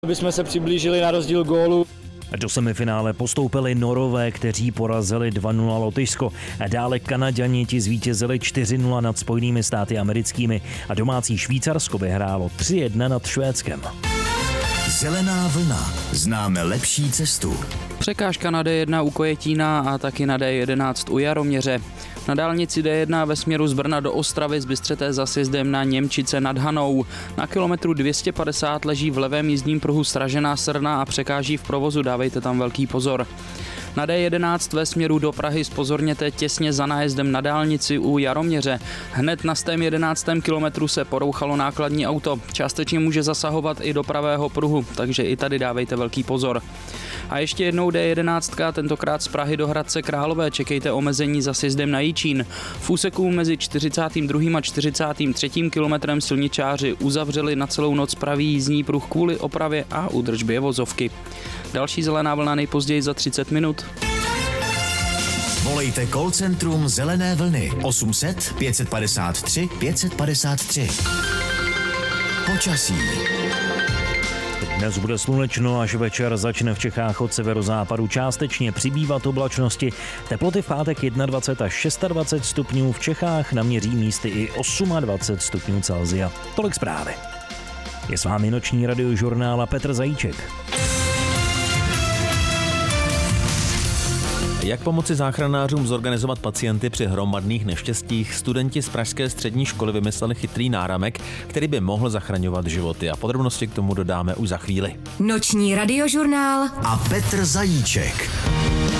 Aby jsme se přiblížili na rozdíl gólu. Do semifinále postoupili Norové, kteří porazili 2-0 Lotyšsko. Dále Kanaďani, ti zvítězili 4-0 nad Spojenými státy americkými a domácí Švýcarsko vyhrálo 3-1 nad Švédskem. Zelená vlna. Známe lepší cestu. Překážka na D1 u Kojetína a taky na D11 u Jaroměře. Na dálnici D1 ve směru z Brna do Ostravy zbystřete za sjezdem na Němčice nad Hanou. Na kilometru 250 leží v levém jízdním pruhu sražená srna a překáží v provozu, dávejte tam velký pozor. Na D11 ve směru do Prahy zpozorněte těsně za nájezdem na dálnici u Jaroměře. Hned na 111. kilometru se porouchalo nákladní auto. Částečně může zasahovat i do pravého pruhu, takže i tady dávejte velký pozor. A ještě jednou D11, tentokrát z Prahy do Hradce Králové, čekejte omezení za sjezdem na Jičín. V úseku mezi 42. a 43. kilometrem silničáři uzavřeli na celou noc pravý jízdní pruh kvůli opravě a údržbě vozovky. Další zelená vlna nejpozději za 30 minut. Volejte call centrum Zelené vlny 800 553 553. Počasí. Dnes bude slunečno, až večer začne v Čechách od severozápadu částečně přibývat oblačnosti. Teploty v pátek 21 až 26 stupňů, v Čechách naměří místy i 28 stupňů Celsia. Tolik zprávy. Je s vámi noční radiožurnál a Petr Zajíček. Jak pomoci záchranářům zorganizovat pacienty při hromadných neštěstích? Studenti z pražské střední školy vymysleli chytrý náramek, který by mohl zachraňovat životy. A podrobnosti k tomu dodáme už za chvíli. Noční radiožurnál a Petr Zajíček.